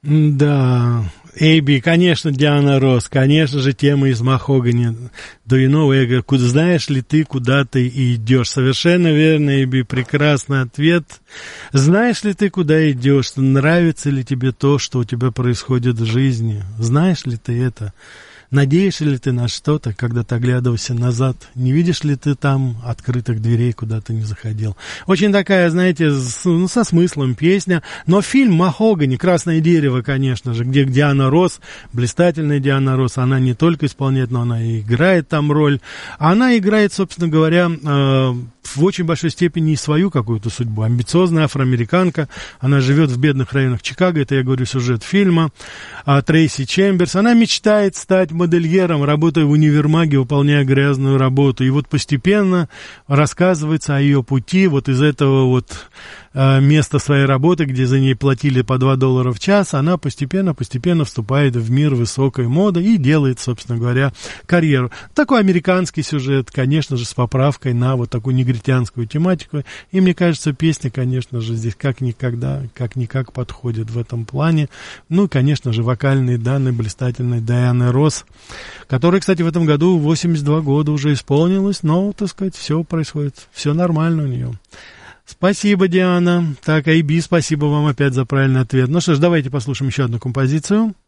Да, Эйби, конечно, Диана Росс, конечно же, тема из «Махогани». Do you know, я говорю, знаешь ли ты, куда ты идешь? Совершенно верно, Эйби, прекрасный ответ. Знаешь ли ты, куда идешь? Нравится ли тебе то, что у тебя происходит в жизни? Знаешь ли ты это? Надеешься ли ты на что-то, когда ты оглядываешься назад? Не видишь ли ты там открытых дверей, куда ты не заходил? Очень такая, знаете, со смыслом песня. Но фильм «Махогани», «Красное дерево», конечно же, где Диана Росс, блистательная Диана Росс, она не только исполняет, но она и играет там роль. Она играет, собственно говоря, в очень большой степени и свою какую-то судьбу. Амбициозная афроамериканка, она живет в бедных районах Чикаго, это я говорю сюжет фильма. Трейси Чемберс, она мечтает стать модельером, работая в универмаге, выполняя грязную работу. И вот постепенно рассказывается о ее пути вот из этого вот места своей работы, где за ней платили по $2 в час, она постепенно вступает в мир высокой моды и делает, собственно говоря, карьеру. Такой американский сюжет, конечно же, с поправкой на вот такую негритянскую тематику. И мне кажется, песня, конечно же, здесь как никак подходит в этом плане. Ну, конечно же, вокальные данные блистательной Дианы Росс, которой, кстати, в этом году 82 года уже исполнилось, но, так сказать, все происходит, все нормально у нее. Спасибо, Диана. Так, Айби, спасибо вам опять за правильный ответ. Ну что ж, давайте послушаем еще одну композицию.